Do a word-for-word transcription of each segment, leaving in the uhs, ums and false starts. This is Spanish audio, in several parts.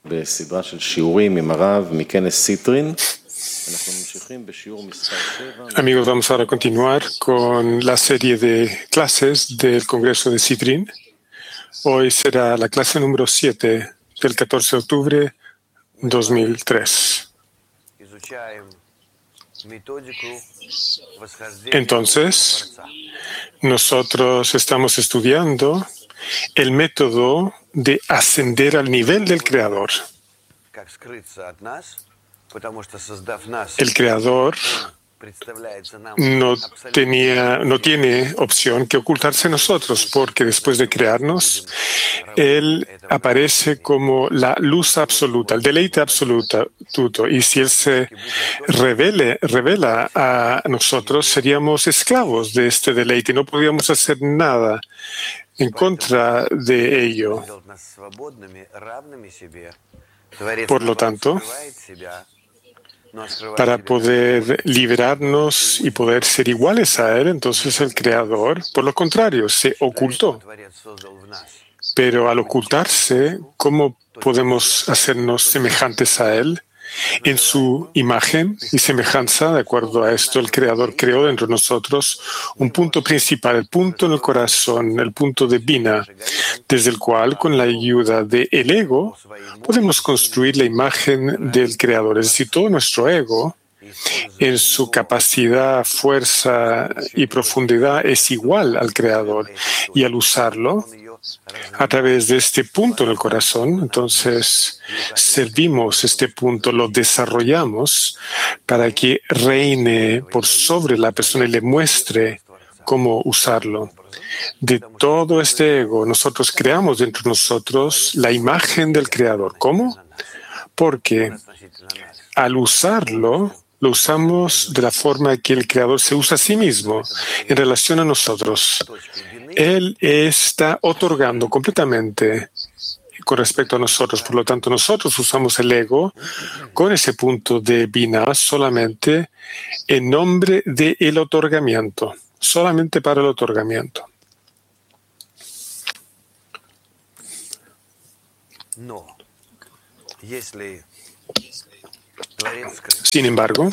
Amigos, vamos ahora a continuar con la serie de clases del Congreso de Citrin. Hoy será la clase número siete del catorce de octubre de dos mil tres. Entonces, nosotros estamos estudiando el método de ascender al nivel del Creador. El Creador no, tenía, no tiene opción que ocultarse a nosotros, porque después de crearnos, Él aparece como la luz absoluta, el deleite absoluto. Y si Él se revele, revela a nosotros, seríamos esclavos de este deleite. No podríamos hacer nada en contra de ello. Por lo tanto, para poder liberarnos y poder ser iguales a Él, entonces el Creador, por lo contrario, se ocultó. Pero al ocultarse, ¿cómo podemos hacernos semejantes a Él? En su imagen y semejanza, de acuerdo a esto, el Creador creó dentro de nosotros un punto principal, el punto en el corazón, el punto de Bina, desde el cual, con la ayuda del ego, podemos construir la imagen del Creador. Es decir, todo nuestro ego, en su capacidad, fuerza y profundidad, es igual al Creador. Y al usarlo, a través de este punto en el corazón, entonces servimos este punto, lo desarrollamos para que reine por sobre la persona y le muestre cómo usarlo. De todo este ego, nosotros creamos dentro de nosotros la imagen del Creador. ¿Cómo? Porque al usarlo, lo usamos de la forma que el Creador se usa a sí mismo en relación a nosotros. Él está otorgando completamente con respecto a nosotros. Por lo tanto, nosotros usamos el ego con ese punto de Bina solamente en nombre del otorgamiento, solamente para el otorgamiento. Sin embargo,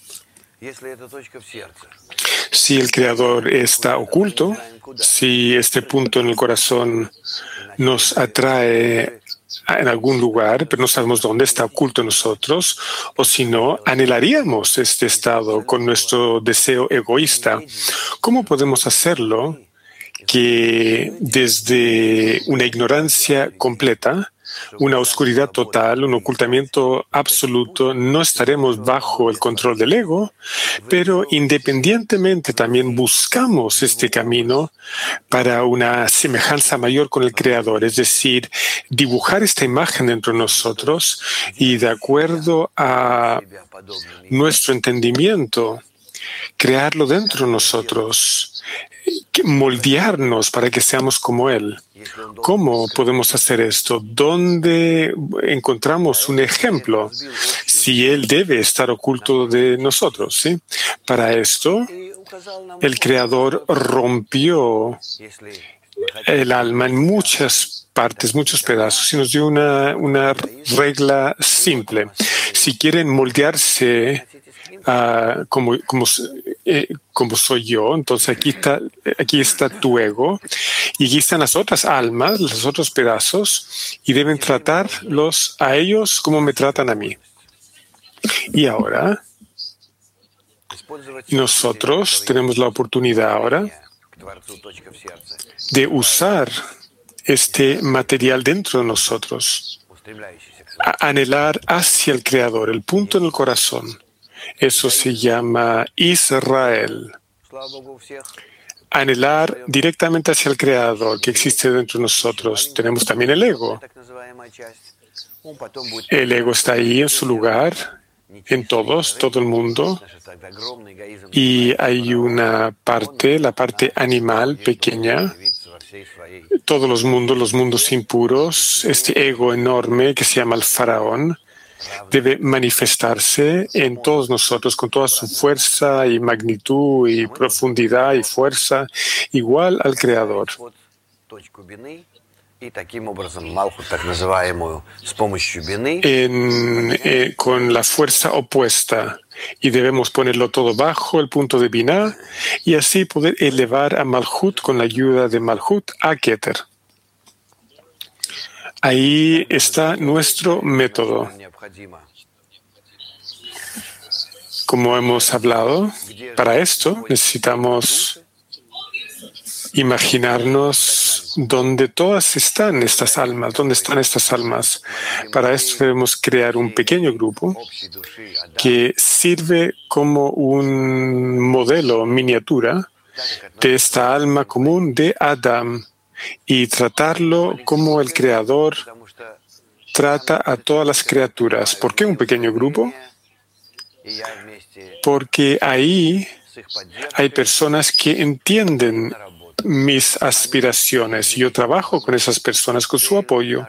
si el Creador está oculto, si este punto en el corazón nos atrae en algún lugar, pero no sabemos dónde está oculto en nosotros, o si no, anhelaríamos este estado con nuestro deseo egoísta. ¿Cómo podemos hacerlo que desde una ignorancia completa, una oscuridad total, un ocultamiento absoluto, no estaremos bajo el control del ego, pero independientemente también buscamos este camino para una semejanza mayor con el Creador, es decir, dibujar esta imagen dentro de nosotros y de acuerdo a nuestro entendimiento, crearlo dentro de nosotros, moldearnos para que seamos como Él. ¿Cómo podemos hacer esto? ¿Dónde encontramos un ejemplo? Si Él debe estar oculto de nosotros, ¿sí? Para esto, el Creador rompió el alma en muchas partes, muchos pedazos, y nos dio una, una regla simple. Si quieren moldearse Uh, como, como, eh, como soy yo, entonces aquí está, aquí está tu ego y aquí están las otras almas, los otros pedazos, y deben tratarlos a ellos como me tratan a mí. Y ahora nosotros tenemos la oportunidad ahora de usar este material dentro de nosotros, a anhelar hacia el Creador, el punto en el corazón. Eso se llama Israel. Anhelar directamente hacia el Creador que existe dentro de nosotros. Tenemos también el ego. El ego está ahí en su lugar, en todos, todo el mundo. Y hay una parte, la parte animal pequeña. Todos los mundos, los mundos impuros, este ego enorme que se llama el faraón, debe manifestarse en todos nosotros con toda su fuerza y magnitud y profundidad y fuerza igual al Creador. en, eh, con la fuerza opuesta. Y debemos ponerlo todo bajo el punto de Binah y así poder elevar a Malhut con la ayuda de Malhut a Keter. Ahí está nuestro método. Como hemos hablado, para esto necesitamos imaginarnos dónde todas están estas almas, dónde están estas almas. Para esto debemos crear un pequeño grupo que sirve como un modelo miniatura de esta alma común de Adam y tratarlo como el Creador trata a todas las criaturas. ¿Por qué un pequeño grupo? Porque ahí hay personas que entienden mis aspiraciones. Yo trabajo con esas personas, con su apoyo,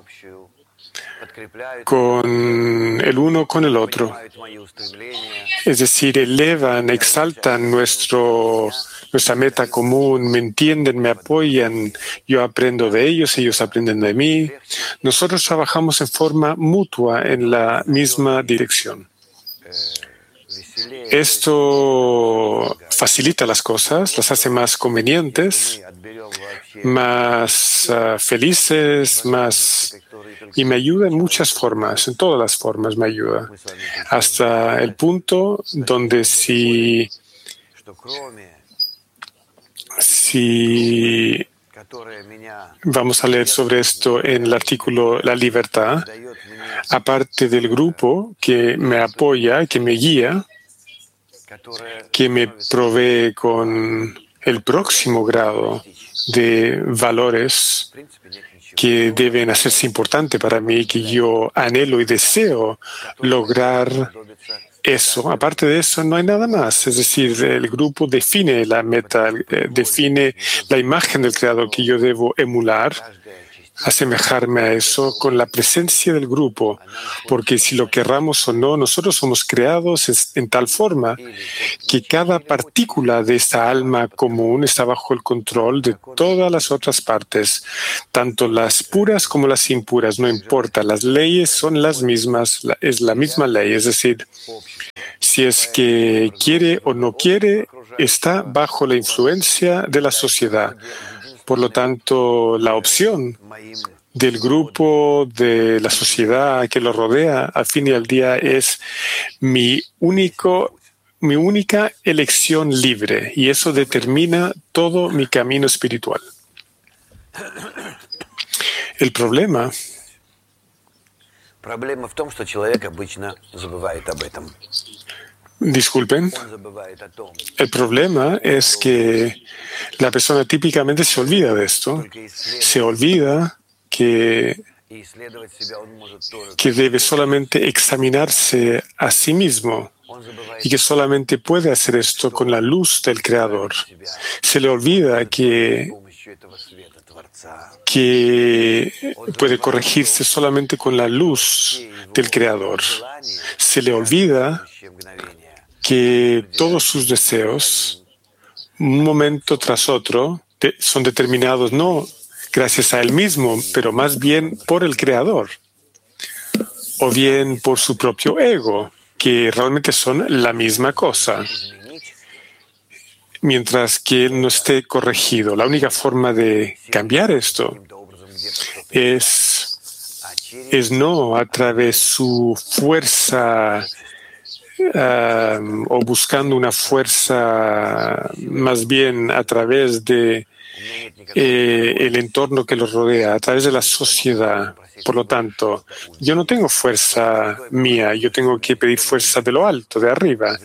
con el uno con el otro. Es decir, elevan, exaltan nuestro, nuestra meta común, me entienden, me apoyan, yo aprendo de ellos, ellos aprenden de mí. Nosotros trabajamos en forma mutua en la misma dirección. Esto facilita las cosas, las hace más convenientes, más uh, felices, más... Y me ayuda en muchas formas, en todas las formas me ayuda. Hasta el punto donde si... Si... Vamos a leer sobre esto en el artículo La Libertad. Aparte del grupo que me apoya, que me guía, que me provee con el próximo grado de valores que deben hacerse importante para mí, que yo anhelo y deseo lograr eso. Aparte de eso, no hay nada más. Es decir, el grupo define la meta, define la imagen del Creador que yo debo emular, asemejarme a eso con la presencia del grupo, porque si lo querramos o no, nosotros somos creados en tal forma que cada partícula de esta alma común está bajo el control de todas las otras partes, tanto las puras como las impuras, no importa, las leyes son las mismas, es la misma ley, es decir, si es que quiere o no quiere, está bajo la influencia de la sociedad. Por lo tanto, la opción del grupo, de la sociedad que lo rodea, al fin y al día es mi único, mi única elección libre, y eso determina todo mi camino espiritual. El problema Disculpen. El problema es que la persona típicamente se olvida de esto. Se olvida que, que debe solamente examinarse a sí mismo y que solamente puede hacer esto con la luz del Creador. Se le olvida que, que puede corregirse solamente con la luz del Creador. Se le olvida que todos sus deseos, un momento tras otro, de, son determinados no gracias a él mismo, pero más bien por el Creador, o bien por su propio ego, que realmente son la misma cosa. Mientras que él no esté corregido, la única forma de cambiar esto es, es no a través de su fuerza Um, o buscando una fuerza más bien a través de eh, el entorno que los rodea, a través de la sociedad. Por lo tanto, yo no tengo fuerza mía, yo tengo que pedir fuerza de lo alto, de arriba.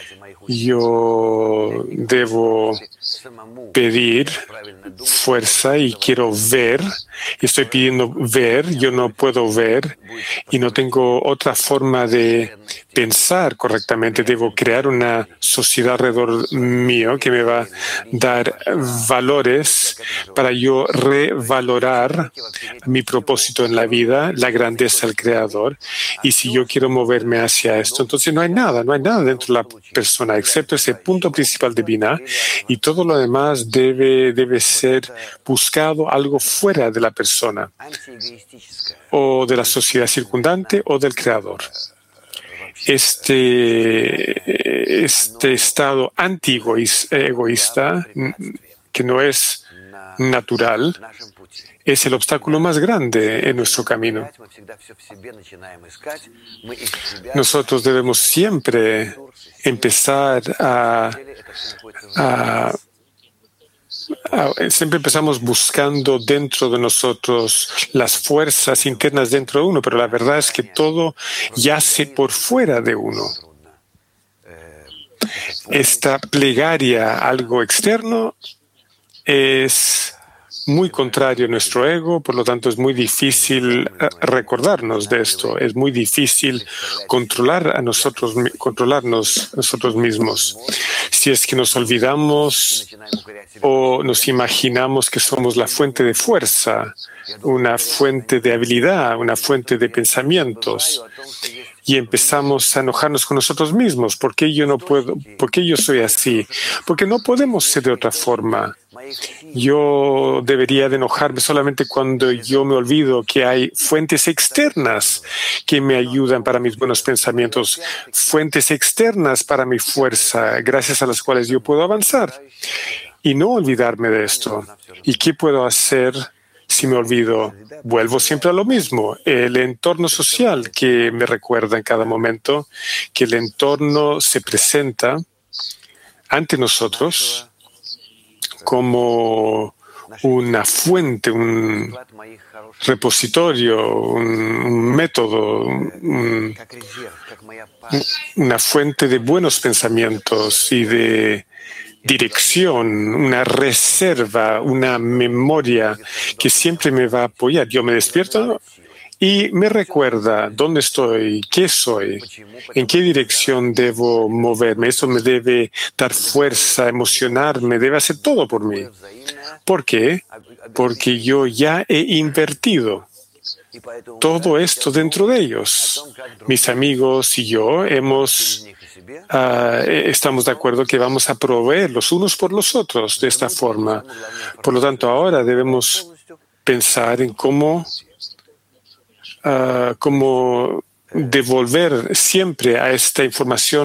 Yo debo pedir fuerza y quiero ver, estoy pidiendo ver, yo no puedo ver y no tengo otra forma de pensar correctamente. Debo crear una sociedad alrededor mío que me va a dar valores para yo revalorar mi propósito en la vida, la grandeza del Creador. Y si yo quiero moverme hacia esto, entonces no hay nada, no hay nada dentro de la persona excepto ese punto principal de Binah, y todo lo demás debe, debe ser buscado algo fuera de la persona, o de la sociedad circundante, o del Creador. Este, este estado anti-egoísta, que no es natural, es el obstáculo más grande en nuestro camino. Nosotros debemos siempre empezar a, a, a siempre empezamos buscando dentro de nosotros las fuerzas internas dentro de uno, pero la verdad es que todo yace por fuera de uno. Esta plegaria, algo externo, es muy contrario a nuestro ego, por lo tanto es muy difícil recordarnos de esto, es muy difícil controlar a nosotros, controlarnos nosotros mismos. Si es que nos olvidamos o nos imaginamos que somos la fuente de fuerza, una fuente de habilidad, una fuente de pensamientos, y empezamos a enojarnos con nosotros mismos. ¿Por qué yo no puedo? ¿Por qué yo soy así? Porque no podemos ser de otra forma. Yo debería de enojarme solamente cuando yo me olvido que hay fuentes externas que me ayudan para mis buenos pensamientos, fuentes externas para mi fuerza, gracias a las cuales yo puedo avanzar. Y no olvidarme de esto. ¿Y qué puedo hacer si me olvido? Vuelvo siempre a lo mismo, el entorno social que me recuerda en cada momento que el entorno se presenta ante nosotros como una fuente, un repositorio, un, un método, un, una fuente de buenos pensamientos y de dirección, una reserva, una memoria que siempre me va a apoyar. Yo me despierto y me recuerda dónde estoy, qué soy, en qué dirección debo moverme. Eso me debe dar fuerza, emocionarme, debe hacer todo por mí. ¿Por qué? Porque yo ya he invertido todo esto dentro de ellos. Mis amigos y yo hemos, uh, estamos de acuerdo que vamos a proveer los unos por los otros de esta forma. Por lo tanto, ahora debemos pensar en cómo Uh, como devolver siempre a esta información